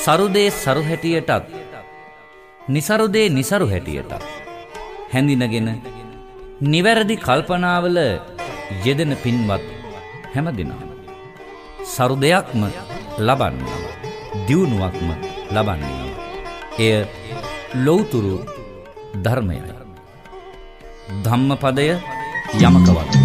සරුදේ සරු හැටියටත් නිසරුදේ නිසරු හැටියටත් හැඳිනගෙන නිවැරදි කල්පනාවල යෙදෙන පින්වත් හැම දිනම සරුදයක්ම ලබන්නවා, දියුණුවක්ම ලබන්නවා. එය ලෞතුරු ධර්මයයි. ධම්මපදය යමක වදේ.